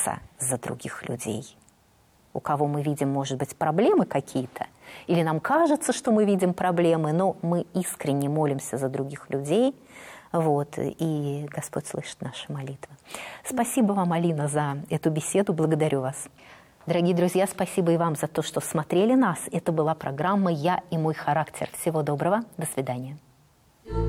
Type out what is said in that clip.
молиться за других людей. У кого мы видим, может быть, проблемы какие-то, или нам кажется, что мы видим проблемы, но мы искренне молимся за других людей, вот, и Господь слышит наши молитвы. Спасибо вам, Алина, за эту беседу, благодарю вас. Дорогие друзья, спасибо и вам за то, что смотрели нас. Это была программа «Я и мой характер». Всего доброго, до свидания.